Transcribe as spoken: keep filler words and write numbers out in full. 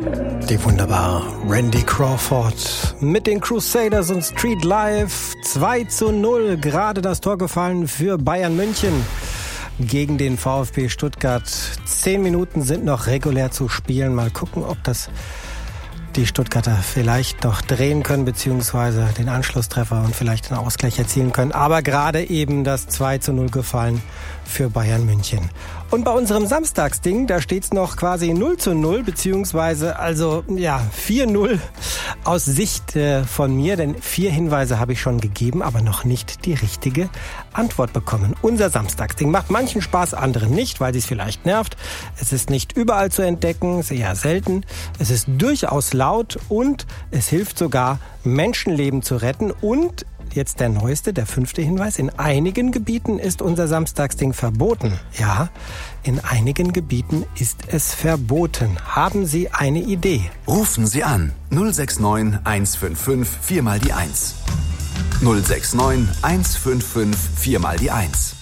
Die wunderbare Randy Crawford mit den Crusaders und Street Life. zwei zu null, gerade das Tor gefallen für Bayern München gegen den VfB Stuttgart. Zehn Minuten sind noch regulär zu spielen. Mal gucken, ob das die Stuttgarter vielleicht noch drehen können, beziehungsweise den Anschlusstreffer und vielleicht den Ausgleich erzielen können. Aber gerade eben das zwei zu null gefallen für Bayern München. Und bei unserem Samstagsding, da steht's noch quasi null zu null, beziehungsweise also ja vier null aus Sicht äh, von mir, denn vier Hinweise habe ich schon gegeben, aber noch nicht die richtige Antwort bekommen. Unser Samstagsding macht manchen Spaß, anderen nicht, weil es vielleicht nervt. Es ist nicht überall zu entdecken, es ist eher selten. Es ist durchaus laut und es hilft sogar, Menschenleben zu retten. Und jetzt der neueste, der fünfte Hinweis. In einigen Gebieten ist unser Samstagsding verboten. Ja, in einigen Gebieten ist es verboten. Haben Sie eine Idee? Rufen Sie an. null sechs neun eins fünf fünf vier mal die eins. null sechs neun eins fünf fünf vier mal die eins.